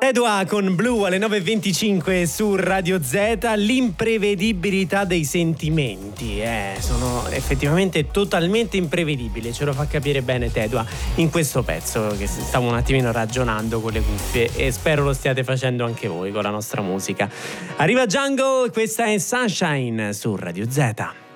Tedua con Blue alle 9.25 su Radio Z. L'imprevedibilità dei sentimenti sono effettivamente totalmente imprevedibili, ce lo fa capire bene Tedua in questo pezzo che stavo un attimino ragionando con le cuffie e spero lo stiate facendo anche voi con la nostra musica. Arriva Django, questa è Sunshine su Radio Z.